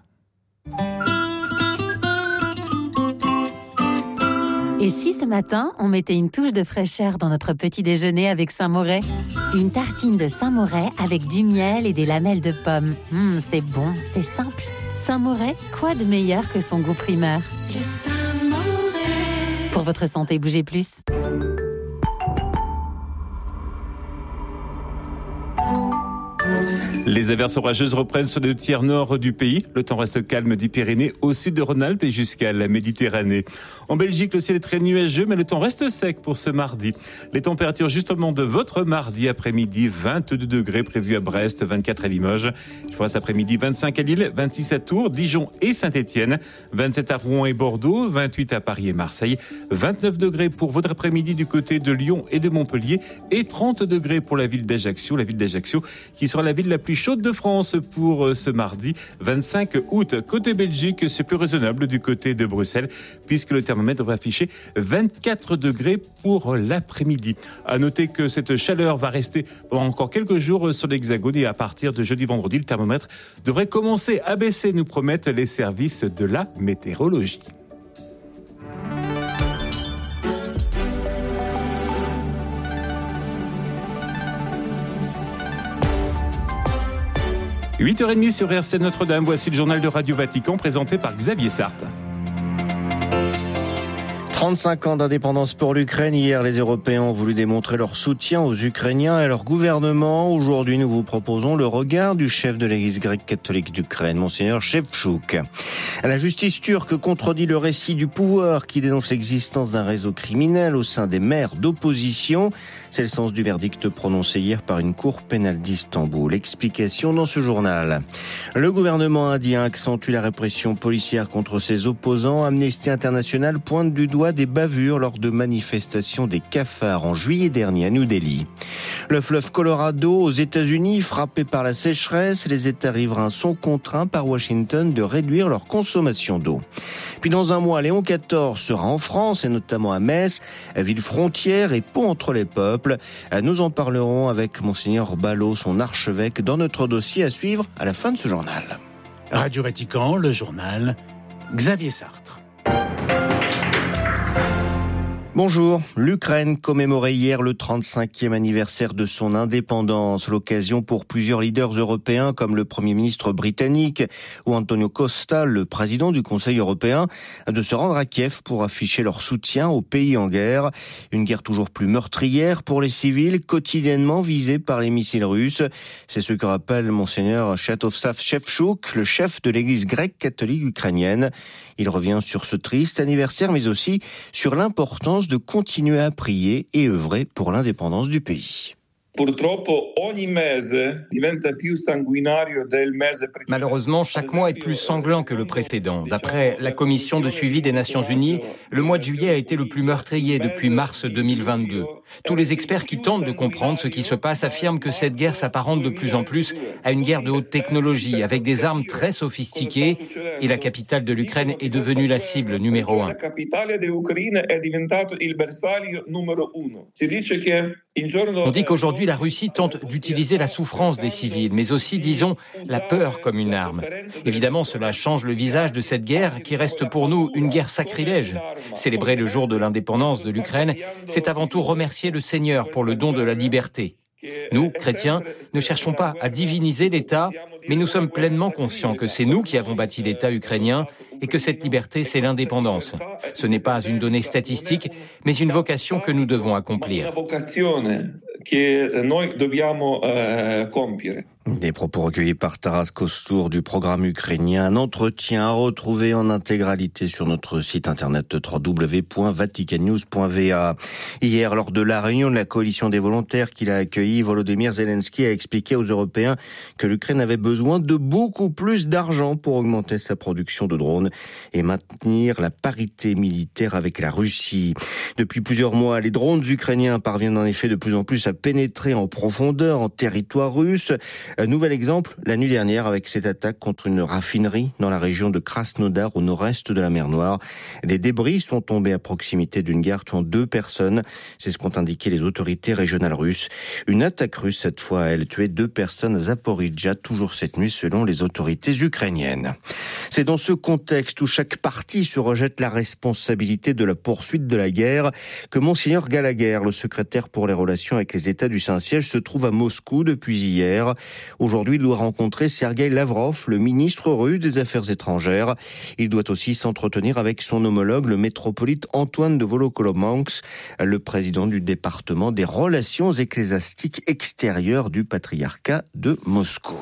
Et si ce matin, on mettait une touche de fraîcheur dans notre petit déjeuner avec Saint-Moret ? Une tartine de Saint-Moret avec du miel et des lamelles de pommes. Mmh, c'est bon, c'est simple. Saint-Moret, quoi de meilleur que son goût primeur ? Le Saint-Moret. Pour votre santé, bougez plus. Les averses orageuses reprennent sur le tiers nord du pays. Le temps reste calme des Pyrénées au sud de Rhône-Alpes et jusqu'à la Méditerranée. En Belgique, le ciel est très nuageux, mais le temps reste sec pour ce mardi. Les températures justement de votre mardi après-midi, vingt-deux degrés prévus à Brest, vingt-quatre à Limoges. Il fera cet après-midi vingt-cinq à Lille, vingt-six à Tours, Dijon et Saint-Étienne, vingt-sept à Rouen et Bordeaux, vingt-huit à Paris et Marseille, vingt-neuf degrés pour votre après-midi du côté de Lyon et de Montpellier et trente degrés pour la ville d'Ajaccio, la ville d'Ajaccio qui sera la ville la plus chaude de France pour ce mardi vingt-cinq août. Côté Belgique, c'est plus raisonnable du côté de Bruxelles puisque le thermomètre va afficher vingt-quatre degrés pour l'après-midi. À noter que cette chaleur va rester pendant encore quelques jours sur l'Hexagone et à partir de jeudi vendredi, le thermomètre devrait commencer à baisser, nous promettent les services de la météorologie. huit heures trente sur R C Notre-Dame, voici le journal de Radio Vatican présenté par Xavier Sarthe. trente-cinq ans d'indépendance pour l'Ukraine. Hier, les Européens ont voulu démontrer leur soutien aux Ukrainiens et à leur gouvernement. Aujourd'hui, nous vous proposons le regard du chef de l'Église grecque catholique d'Ukraine, Monseigneur Shevchuk. La justice turque contredit le récit du pouvoir qui dénonce l'existence d'un réseau criminel au sein des maires d'opposition. C'est le sens du verdict prononcé hier par une cour pénale d'Istanbul. Explication dans ce journal. Le gouvernement indien accentue la répression policière contre ses opposants. Amnesty International pointe du doigt fois des bavures lors de manifestations des cafards en juillet dernier à New Delhi. Le fleuve Colorado aux États-Unis, frappé par la sécheresse, les États riverains sont contraints par Washington de réduire leur consommation d'eau. Puis dans un mois, Léon quatorze sera en France et notamment à Metz, ville frontière et pont entre les peuples. Nous en parlerons avec Monseigneur Ballot, son archevêque, dans notre dossier à suivre à la fin de ce journal. Radio Vatican, le journal, Xavier Sartre. Bonjour. L'Ukraine commémorait hier le trente-cinquième anniversaire de son indépendance. L'occasion pour plusieurs leaders européens comme le Premier ministre britannique ou Antonio Costa, le président du Conseil européen, de se rendre à Kiev pour afficher leur soutien au pays en guerre. Une guerre toujours plus meurtrière pour les civils, quotidiennement visés par les missiles russes. C'est ce que rappelle Monseigneur Światosław Szewczuk, le chef de l'église grecque catholique ukrainienne. Il revient sur ce triste anniversaire, mais aussi sur l'importance de continuer à prier et œuvrer pour l'indépendance du pays. Malheureusement, chaque mois est plus sanglant que le précédent. D'après la commission de suivi des Nations Unies, le mois de juillet a été le plus meurtrier depuis mars deux mille vingt-deux. Tous les experts qui tentent de comprendre ce qui se passe affirment que cette guerre s'apparente de plus en plus à une guerre de haute technologie, avec des armes très sophistiquées, et la capitale de l'Ukraine est devenue la cible numéro un. On dit qu'aujourd'hui, la Russie tente d'utiliser la souffrance des civils, mais aussi, disons, la peur comme une arme. Évidemment, cela change le visage de cette guerre qui reste pour nous une guerre sacrilège. Célébrer le jour de l'indépendance de l'Ukraine, c'est avant tout remercier le Seigneur pour le don de la liberté. Nous, chrétiens, ne cherchons pas à diviniser l'État, mais nous sommes pleinement conscients que c'est nous qui avons bâti l'État ukrainien et que cette liberté, c'est l'indépendance. Ce n'est pas une donnée statistique, mais une vocation que nous devons accomplir. Des propos recueillis par Taras Kostour du programme ukrainien. Un entretien à retrouver en intégralité sur notre site internet w w w point vatican news point v a. Hier, lors de la réunion de la coalition des volontaires qu'il a accueilli, Volodymyr Zelensky a expliqué aux Européens que l'Ukraine avait besoin de beaucoup plus d'argent pour augmenter sa production de drones et maintenir la parité militaire avec la Russie. Depuis plusieurs mois, les drones ukrainiens parviennent en effet de plus en plus à pénétrer en profondeur en territoire russe. Un nouvel exemple, la nuit dernière, avec cette attaque contre une raffinerie dans la région de Krasnodar, au nord-est de la mer Noire. Des débris sont tombés à proximité d'une gare tuant deux personnes. C'est ce qu'ont indiqué les autorités régionales russes. Une attaque russe, cette fois, a elle tué deux personnes à Zaporijjia, toujours cette nuit, selon les autorités ukrainiennes. C'est dans ce contexte où chaque partie se rejette la responsabilité de la poursuite de la guerre que Monseigneur Gallagher, le secrétaire pour les relations avec les États du Saint-Siège, se trouve à Moscou depuis hier. Aujourd'hui, il doit rencontrer Sergueï Lavrov, le ministre russe des Affaires étrangères. Il doit aussi s'entretenir avec son homologue, le métropolite Antoine de Volokolomansk, le président du département des relations ecclésiastiques extérieures du patriarcat de Moscou.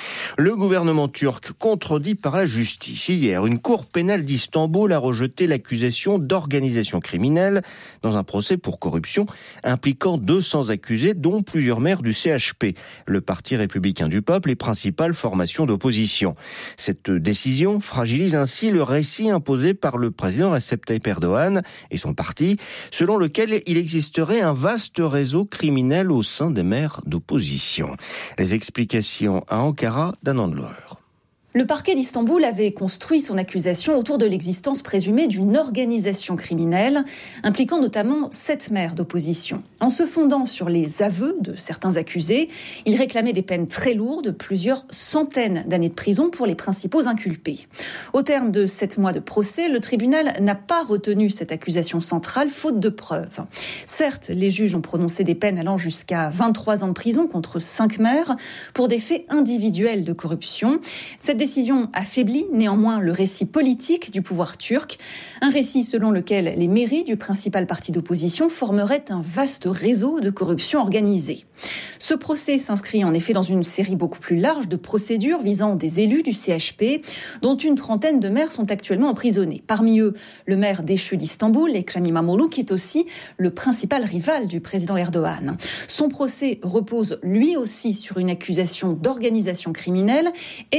Le gouvernement turc contredit par la justice. Hier, une cour pénale d'Istanbul a rejeté l'accusation d'organisation criminelle dans un procès pour corruption impliquant deux cents accusés, dont plusieurs maires du C H P, le parti républicain du peuple et principale formation d'opposition. Cette décision fragilise ainsi le récit imposé par le président Recep Tayyip Erdogan et son parti, selon lequel il existerait un vaste réseau criminel au sein des maires d'opposition. Les explications à Ankara d'Anandloer. Le parquet d'Istanbul avait construit son accusation autour de l'existence présumée d'une organisation criminelle impliquant notamment sept maires d'opposition. En se fondant sur les aveux de certains accusés, il réclamait des peines très lourdes, plusieurs centaines d'années de prison pour les principaux inculpés. Au terme de sept mois de procès, le tribunal n'a pas retenu cette accusation centrale, faute de preuves. Certes, les juges ont prononcé des peines allant jusqu'à vingt-trois ans de prison contre cinq maires pour des faits individuels de corruption. Cette décision affaiblit néanmoins le récit politique du pouvoir turc, un récit selon lequel les mairies du principal parti d'opposition formeraient un vaste réseau de corruption organisée. Ce procès s'inscrit en effet dans une série beaucoup plus large de procédures visant des élus du C H P, dont une trentaine de maires sont actuellement emprisonnés. Parmi eux, le maire déchu d'Istanbul, Ekrem İmamoğlu, qui est aussi le principal rival du président Erdogan. Son procès repose lui aussi sur une accusation d'organisation criminelle et sur les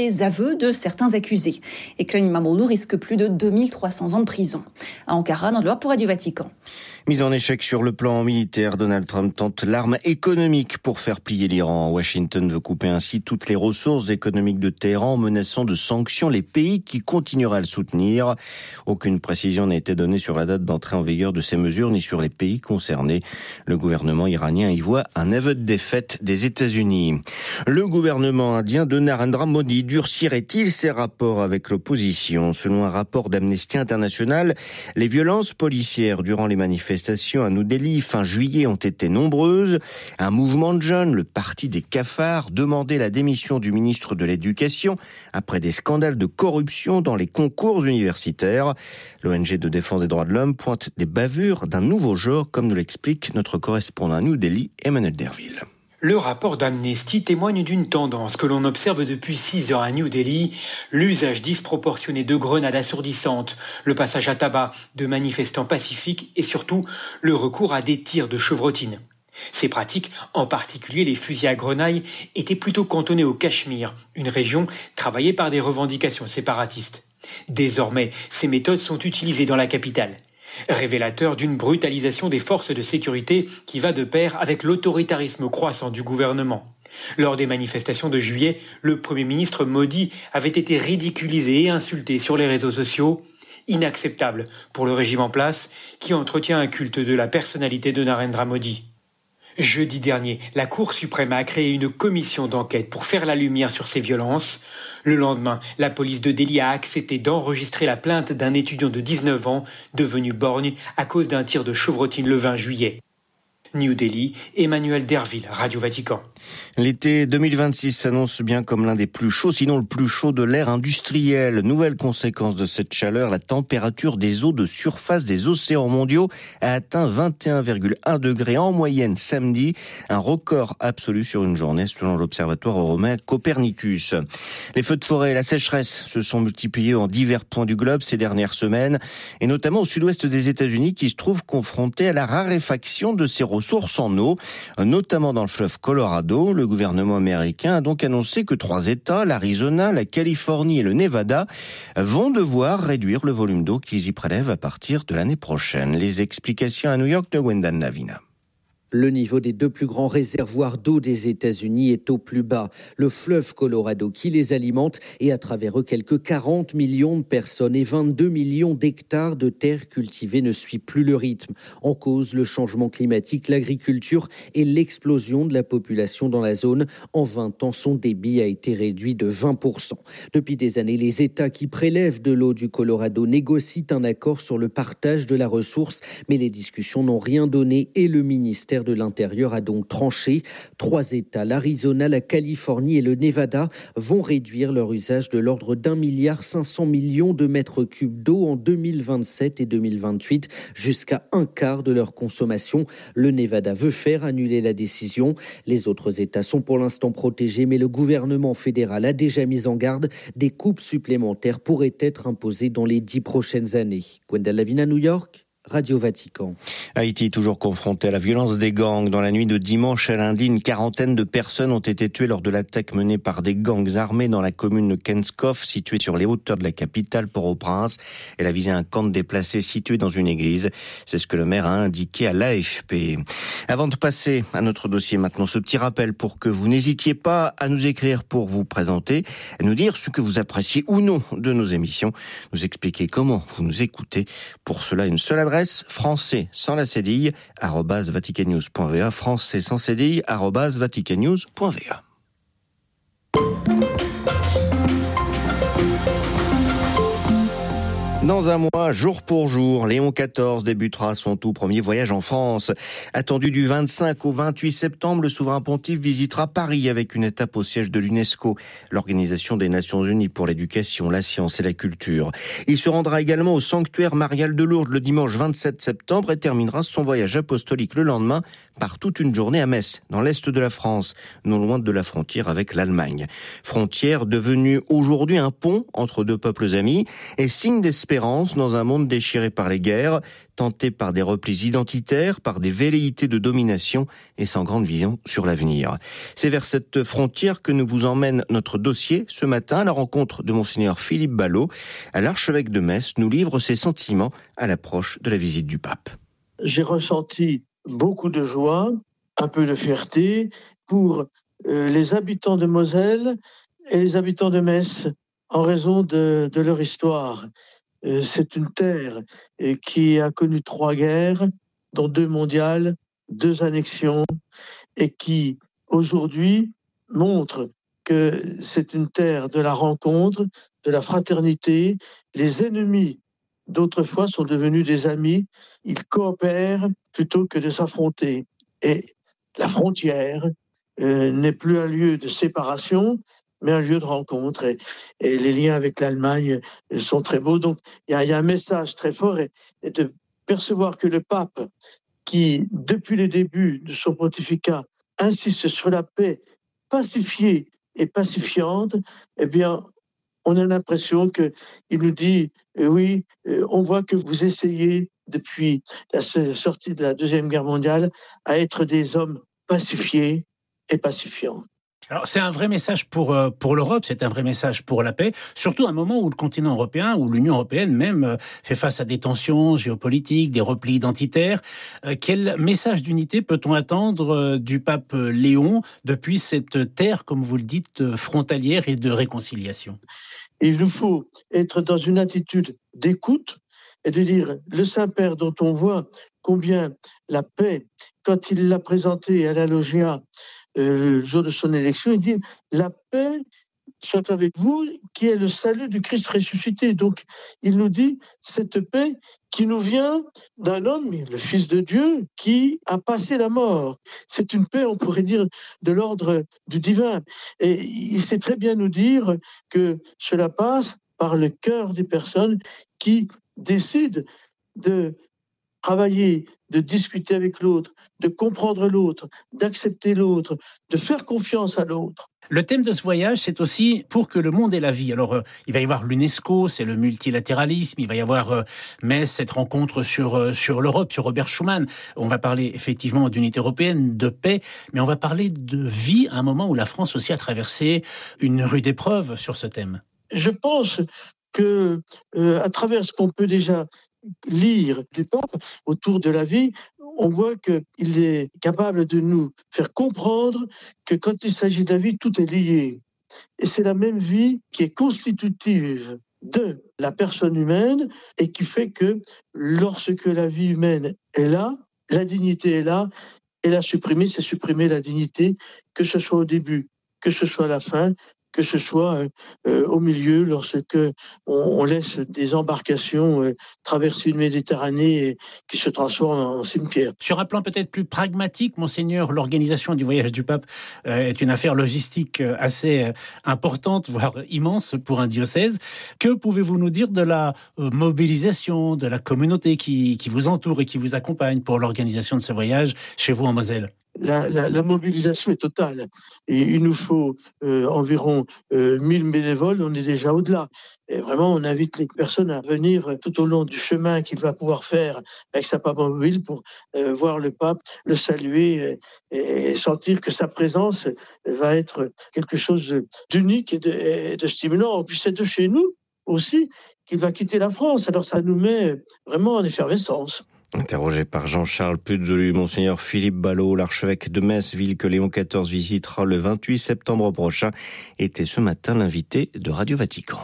les aveux de certains accusés. Ekrem İmamoğlu risque plus de deux mille trois cents ans de prison. À Ankara, dans le Var pour Radio Vatican. Mise en échec sur le plan militaire, Donald Trump tente l'arme économique pour faire plier l'Iran. Washington veut couper ainsi toutes les ressources économiques de Téhéran, menaçant de sanctions les pays qui continueraient à le soutenir. Aucune précision n'a été donnée sur la date d'entrée en vigueur de ces mesures, ni sur les pays concernés. Le gouvernement iranien y voit un aveu de défaite des États-Unis. Le gouvernement indien de Narendra Modi durcirait-il ses rapports avec l'opposition? Selon un rapport d'Amnesty International, les violences policières durant les manifestations à New Delhi fin juillet ont été nombreuses. Un mouvement de jeunes, le Parti des cafards, demandait la démission du ministre de l'Éducation après des scandales de corruption dans les concours universitaires. L'O N G de défense des droits de l'homme pointe des bavures d'un nouveau genre, comme nous l'explique notre correspondant à New Delhi, Emmanuel Derville. Le rapport d'Amnesty témoigne d'une tendance que l'on observe depuis six ans à New Delhi, l'usage disproportionné de grenades assourdissantes, le passage à tabac de manifestants pacifiques et surtout le recours à des tirs de chevrotine. Ces pratiques, en particulier les fusils à grenaille, étaient plutôt cantonnées au Cachemire, une région travaillée par des revendications séparatistes. Désormais, ces méthodes sont utilisées dans la capitale. Révélateur d'une brutalisation des forces de sécurité qui va de pair avec l'autoritarisme croissant du gouvernement. Lors des manifestations de juillet, le Premier ministre Modi avait été ridiculisé et insulté sur les réseaux sociaux. Inacceptable pour le régime en place qui entretient un culte de la personnalité de Narendra Modi. Jeudi dernier, la Cour suprême a créé une commission d'enquête pour faire la lumière sur ces violences. Le lendemain, la police de Delhi a accepté d'enregistrer la plainte d'un étudiant de dix-neuf ans devenu borgne à cause d'un tir de chevrotine le vingt juillet. New Delhi, Emmanuel Derville, Radio Vatican. L'été deux mille vingt-six s'annonce bien comme l'un des plus chauds, sinon le plus chaud de l'ère industrielle. Nouvelle conséquence de cette chaleur, la température des eaux de surface des océans mondiaux a atteint vingt et un virgule un degrés en moyenne samedi, un record absolu sur une journée selon l'Observatoire romain Copernicus. Les feux de forêt et la sécheresse se sont multipliés en divers points du globe ces dernières semaines, et notamment au sud-ouest des États-Unis qui se trouvent confrontés à la raréfaction de ces ressources en eau, notamment dans le fleuve Colorado. Le gouvernement américain a donc annoncé que trois États, l'Arizona, la Californie et le Nevada, vont devoir réduire le volume d'eau qu'ils y prélèvent à partir de l'année prochaine. Les explications à New York de Gwendan Lavina. Le niveau des deux plus grands réservoirs d'eau des États-Unis est au plus bas. Le fleuve Colorado qui les alimente et à travers eux quelques quarante millions de personnes et vingt-deux millions d'hectares de terres cultivées ne suit plus le rythme. En cause, le changement climatique, l'agriculture et l'explosion de la population dans la zone. En vingt ans, son débit a été réduit de vingt pour cent. Depuis des années, les États qui prélèvent de l'eau du Colorado négocient un accord sur le partage de la ressource, mais les discussions n'ont rien donné et le ministère de l'Intérieur a donc tranché. Trois États, l'Arizona, la Californie et le Nevada, vont réduire leur usage de l'ordre d'un milliard cinq cents millions de mètres cubes d'eau en deux mille vingt-sept et deux mille vingt-huit, jusqu'à un quart de leur consommation. Le Nevada veut faire annuler la décision. Les autres États sont pour l'instant protégés, mais le gouvernement fédéral a déjà mis en garde. Des coupes supplémentaires pourraient être imposées dans les dix prochaines années. Gwendal Lavina, New York. Radio Vatican. Haïti, toujours confronté à la violence des gangs. Dans la nuit de dimanche à lundi, une quarantaine de personnes ont été tuées lors de l'attaque menée par des gangs armés dans la commune de Kenskov, située sur les hauteurs de la capitale Port-au-Prince. Elle a visé un camp de déplacés situé dans une église. C'est ce que le maire a indiqué à l'A F P. Avant de passer à notre dossier maintenant, ce petit rappel pour que vous n'hésitiez pas à nous écrire pour vous présenter, à nous dire ce que vous appréciez ou non de nos émissions, nous expliquer comment vous nous écoutez. Pour cela, une seule adresse, français sans la cédille, arobase vaticannews point v a, français sans cédille, arobase vaticannews point v a. Dans un mois, jour pour jour, Léon quatorze débutera son tout premier voyage en France. Attendu du vingt-cinq au vingt-huit septembre, le souverain pontife visitera Paris avec une étape au siège de l'UNESCO, l'Organisation des Nations Unies pour l'éducation, la science et la culture. Il se rendra également au sanctuaire marial de Lourdes le dimanche vingt-sept septembre et terminera son voyage apostolique le lendemain par toute une journée à Metz, dans l'est de la France, non loin de la frontière avec l'Allemagne. Frontière devenue aujourd'hui un pont entre deux peuples amis et signe d'espérance l'espérance dans un monde déchiré par les guerres, tenté par des replis identitaires, par des velléités de domination et sans grande vision sur l'avenir. C'est vers cette frontière que nous vous emmène notre dossier ce matin à la rencontre de Monseigneur Philippe Ballot. L'archevêque de Metz nous livre ses sentiments à l'approche de la visite du pape. J'ai ressenti beaucoup de joie, un peu de fierté pour euh, les habitants de Moselle et les habitants de Metz en raison de, de leur histoire. Euh, c'est une terre euh, qui a connu trois guerres, dont deux mondiales, deux annexions, et qui aujourd'hui montre que c'est une terre de la rencontre, de la fraternité. Les ennemis d'autrefois sont devenus des amis. Ils coopèrent plutôt que de s'affronter. Et la frontière euh, n'est plus un lieu de séparation, mais un lieu de rencontre. Et, et les liens avec l'Allemagne sont très beaux. Donc, il y, y a un message très fort et, et de percevoir que le pape, qui, depuis le début de son pontificat, insiste sur la paix pacifiée et pacifiante, eh bien, on a l'impression qu'il nous dit, euh, oui, euh, on voit que vous essayez, depuis la sortie de la Deuxième Guerre mondiale, à être des hommes pacifiés et pacifiants. Alors, c'est un vrai message pour, pour l'Europe, c'est un vrai message pour la paix, surtout à un moment où le continent européen, où l'Union européenne même, fait face à des tensions géopolitiques, des replis identitaires. Quel message d'unité peut-on attendre du pape Léon depuis cette terre, comme vous le dites, frontalière et de réconciliation ? Il nous faut être dans une attitude d'écoute et de dire, le Saint-Père dont on voit combien la paix, quand il l'a présenté à la Loggia, Euh, le jour de son élection, il dit « La paix soit avec vous, qui est le salut du Christ ressuscité ». Donc, il nous dit cette paix qui nous vient d'un homme, le Fils de Dieu, qui a passé la mort. C'est une paix, on pourrait dire, de l'ordre du divin. Et il sait très bien nous dire que cela passe par le cœur des personnes qui décident de travailler, de discuter avec l'autre, de comprendre l'autre, d'accepter l'autre, de faire confiance à l'autre. Le thème de ce voyage, c'est aussi pour que le monde ait la vie. Alors, euh, il va y avoir l'UNESCO, c'est le multilatéralisme, il va y avoir euh, Metz, cette rencontre sur, euh, sur l'Europe, sur Robert Schuman. On va parler effectivement d'unité européenne, de paix, mais on va parler de vie à un moment où la France aussi a traversé une rude épreuve sur ce thème. Je pense que, euh, à travers ce qu'on peut déjà lire du pape autour de la vie, on voit qu'il est capable de nous faire comprendre que quand il s'agit de la vie, tout est lié. Et c'est la même vie qui est constitutive de la personne humaine et qui fait que lorsque la vie humaine est là, la dignité est là, et la supprimer, c'est supprimer la dignité, que ce soit au début, que ce soit à la fin, que ce soit euh, au milieu, lorsque on, on laisse des embarcations euh, traverser une Méditerranée et, qui se transforment en cimetière. Sur un plan peut-être plus pragmatique, Monseigneur, l'organisation du voyage du pape euh, est une affaire logistique assez euh, importante, voire immense pour un diocèse. Que pouvez-vous nous dire de la euh, mobilisation, de la communauté qui, qui vous entoure et qui vous accompagne pour l'organisation de ce voyage chez vous en Moselle ? La, la, la mobilisation est totale. Et il nous faut euh, environ euh, mille bénévoles, on est déjà au-delà. Et vraiment, on invite les personnes à venir tout au long du chemin qu'il va pouvoir faire avec sa pape mobile pour euh, voir le pape, le saluer et, et sentir que sa présence va être quelque chose d'unique et de, et de stimulant. Et puis c'est de chez nous aussi qu'il va quitter la France. Alors ça nous met vraiment en effervescence. Interrogé par Jean-Charles Puzolu, Monseigneur Philippe Ballot, l'archevêque de Metz, ville que Léon quatorze visitera le vingt-huit septembre prochain, était ce matin l'invité de Radio Vatican.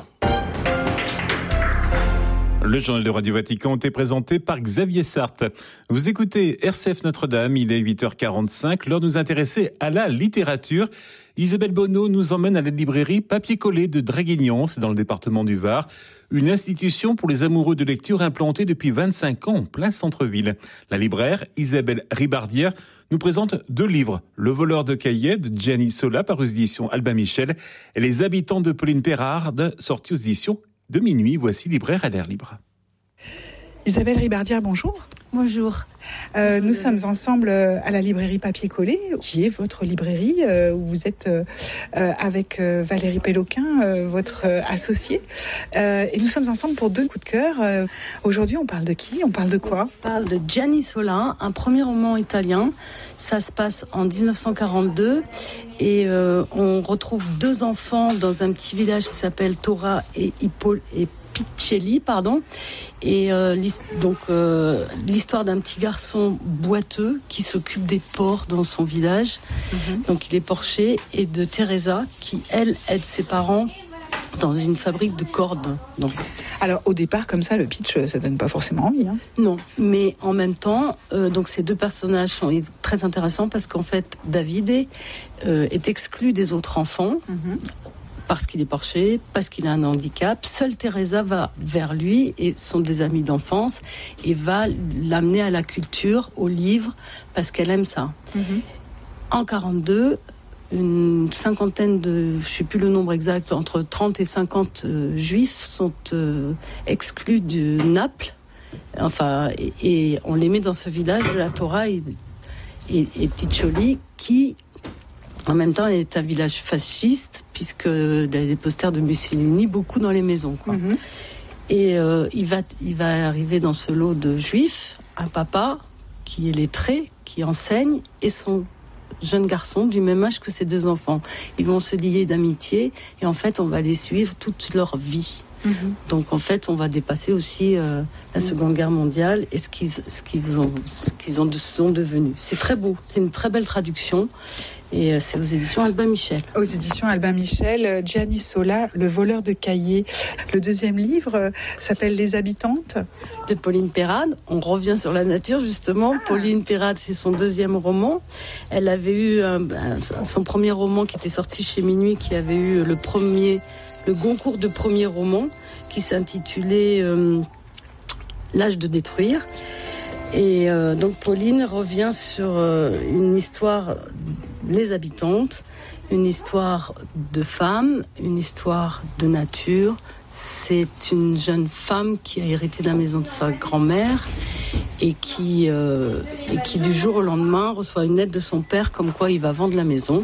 Le journal de Radio Vatican était présenté par Xavier Sarthe. Vous écoutez R C F Notre-Dame, il est huit heures quarante-cinq, l'heure de nous intéresser à la littérature. Isabelle Bonneau nous emmène à la librairie Papier Collé de Draguignan, c'est dans le département du Var, une institution pour les amoureux de lecture implantée depuis vingt-cinq ans en plein centre-ville. La libraire Isabelle Ribardière nous présente deux livres, Le voleur de cahiers de Gianni Sola, paru aux éditions Albin Michel, et Les habitants de Pauline Perrard, sorti aux éditions de Minuit. Voici Libraire à l'air libre. Isabelle Ribardière, bonjour. Bonjour. Euh, nous sommes ensemble à la librairie Papier Collé, qui est votre librairie, euh, où vous êtes euh, avec euh, Valérie Péloquin, euh, votre euh, associée. Euh, et nous sommes ensemble pour deux coups de cœur. Euh, aujourd'hui, on parle de qui ? On parle de quoi ? On parle de Gianni Sola, un premier roman italien. Ça se passe en dix-neuf cent quarante-deux. Et euh, on retrouve deux enfants dans un petit village qui s'appelle Tora et Hippolyte. Et Piccelli, pardon, et euh, donc euh, l'histoire d'un petit garçon boiteux qui s'occupe des porcs dans son village, mm-hmm. donc il est porcher, et de Teresa qui elle aide ses parents dans une fabrique de cordes. Donc, alors au départ comme ça, le pitch, ça donne pas forcément envie. Hein. Non, mais en même temps, euh, donc ces deux personnages sont très intéressants parce qu'en fait, Davide euh, est exclu des autres enfants. Mm-hmm. Parce qu'il est porché, parce qu'il a un handicap. Seule Teresa va vers lui et sont des amis d'enfance et va l'amener à la culture, au livre, parce qu'elle aime ça. Mm-hmm. En quarante-deux, une cinquantaine de, je ne sais plus le nombre exact, entre trente et cinquante euh, juifs sont euh, exclus de Naples. Enfin, et, et on les met dans ce village de la Tora et, et, et Piccioli qui... En même temps, est un village fasciste, puisqu'il y a des posters de Mussolini, beaucoup dans les maisons. Quoi. Mm-hmm. Et euh, il, va, il va arriver dans ce lot de juifs, un papa qui est lettré, qui enseigne, et son jeune garçon du même âge que ses deux enfants. Ils vont se lier d'amitié, et en fait, on va les suivre toute leur vie. Mm-hmm. Donc en fait, on va dépasser aussi euh, la Seconde Guerre mondiale et ce qu'ils, ce qu'ils, ont, ce qu'ils ont, sont devenus. C'est très beau, c'est une très belle traduction. Et c'est aux éditions Albin Michel. Aux éditions Albin Michel, Gianni Sola, Le voleur de cahiers. Le deuxième livre s'appelle Les habitantes. De Pauline Perrade. On revient sur la nature, justement. Ah. Pauline Perrade, c'est son deuxième roman. Elle avait eu un, son premier roman qui était sorti chez Minuit, qui avait eu le premier, le Goncourt de premier roman, qui s'intitulait euh, L'âge de détruire. Et euh, donc Pauline revient sur euh, une histoire, Les habitantes, une histoire de femme, une histoire de nature. C'est une jeune femme qui a hérité de la maison de sa grand-mère et qui, euh, et qui du jour au lendemain reçoit une lettre de son père comme quoi il va vendre la maison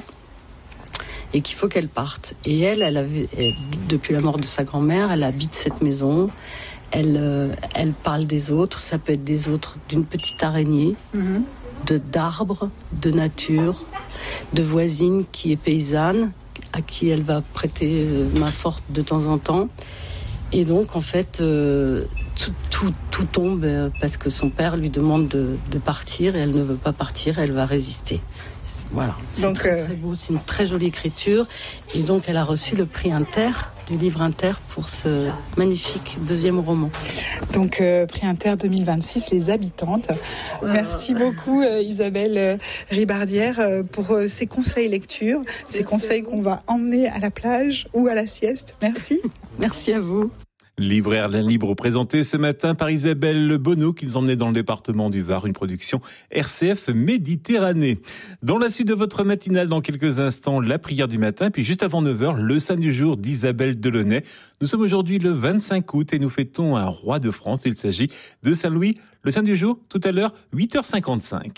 et qu'il faut qu'elle parte. Et elle, elle avait, elle, depuis la mort de sa grand-mère, elle habite cette maison. Elle, euh, elle parle des autres, ça peut être des autres d'une petite araignée, mmh. de, d'arbres, de nature, de voisine qui est paysanne, à qui elle va prêter main forte de temps en temps. Et donc, en fait, euh, tout, tout, tout tombe parce que son père lui demande de, de partir et elle ne veut pas partir, elle va résister. Voilà, c'est donc, très, très beau, c'est une très jolie écriture. Et donc, elle a reçu le prix Inter, du livre Inter, pour ce magnifique deuxième roman. Donc, euh, prix Inter deux mille vingt-six, Les habitantes. Euh... Merci beaucoup euh, Isabelle euh, Ribardière euh, pour euh, ces conseils lecture, ces conseils qu'on va emmener à la plage ou à la sieste. Merci. Merci à vous. Libraire d'un livre présenté ce matin par Isabelle Bonneau qui nous emmenait dans le département du Var, une production R C F Méditerranée. Dans la suite de votre matinale, dans quelques instants, la prière du matin, puis juste avant neuf heures, le saint du jour d'Isabelle Delaunay. Nous sommes aujourd'hui le vingt-cinq août et nous fêtons un roi de France. Il s'agit de Saint-Louis. Le saint du jour, tout à l'heure, huit heures cinquante-cinq.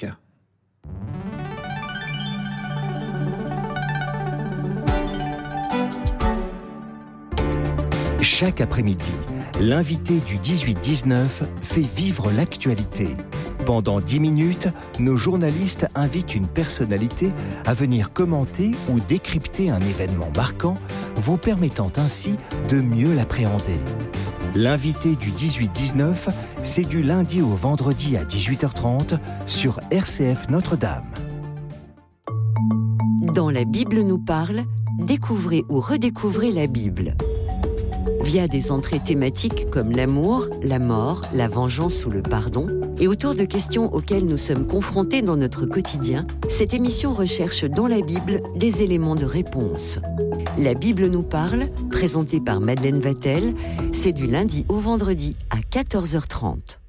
Chaque après-midi, l'invité du dix-huit dix-neuf fait vivre l'actualité. Pendant dix minutes, nos journalistes invitent une personnalité à venir commenter ou décrypter un événement marquant, vous permettant ainsi de mieux l'appréhender. L'invité du dix-huit dix-neuf, c'est du lundi au vendredi à dix-huit heures trente sur R C F Notre-Dame. Dans La Bible nous parle, découvrez ou redécouvrez la Bible. Via des entrées thématiques comme l'amour, la mort, la vengeance ou le pardon, et autour de questions auxquelles nous sommes confrontés dans notre quotidien, cette émission recherche dans la Bible des éléments de réponse. La Bible nous parle, présentée par Madeleine Vatel, c'est du lundi au vendredi à quatorze heures trente.